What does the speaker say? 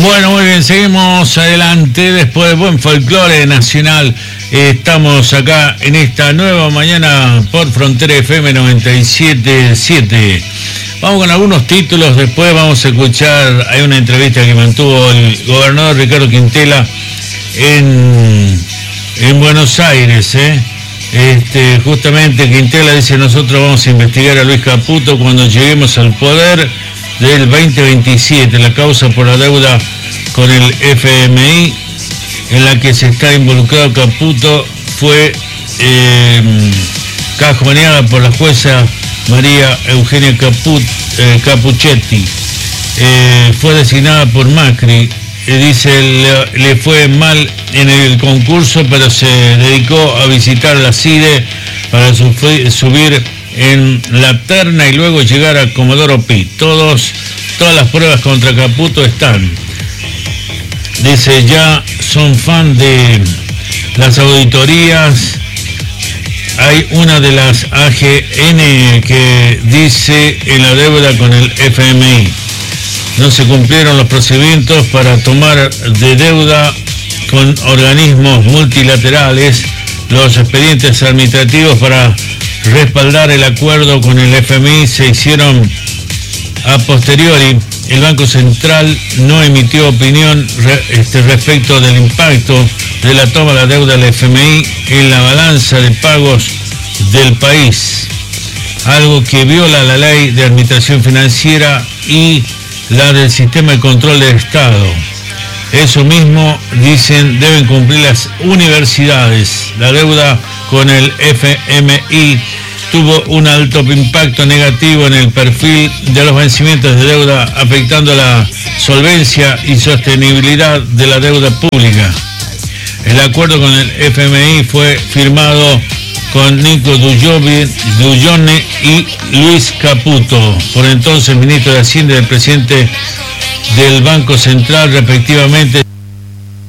Bueno, muy bien, seguimos adelante. Después de buen folclore nacional, estamos acá en esta nueva mañana por Frontera FM 97.7. Vamos con algunos títulos, después vamos a escuchar, hay una entrevista que mantuvo el gobernador Ricardo Quintela en Buenos Aires, Justamente Quintela dice: nosotros vamos a investigar a Luis Caputo cuando lleguemos al poder del 2027, la causa por la deuda con el FMI en la que se está involucrado Caputo fue cajoneada por la jueza María Eugenia Capuchetti. Fue designada por Macri. Dice, le fue mal en el concurso, pero se dedicó a visitar la CIDE para subir en la terna y luego llegar a Comodoro Pi. Todas las pruebas contra Caputo están. Dice, ya son fan de las auditorías. Hay una de las AGN que dice en la deuda con el FMI. No se cumplieron los procedimientos para tomar de deuda con organismos multilaterales. Los expedientes administrativos para respaldar el acuerdo con el FMI se hicieron a posteriori. El Banco Central no emitió opinión respecto del impacto de la toma de la deuda del FMI en la balanza de pagos del país, algo que viola la ley de administración financiera y la del sistema de control del Estado. Eso mismo, dicen, deben cumplir las universidades. La deuda con el FMI tuvo un alto impacto negativo en el perfil de los vencimientos de deuda, afectando la solvencia y sostenibilidad de la deuda pública. El acuerdo con el FMI fue firmado con Nico Dullone y Luis Caputo, por entonces ministro de Hacienda y el presidente del Banco Central, respectivamente.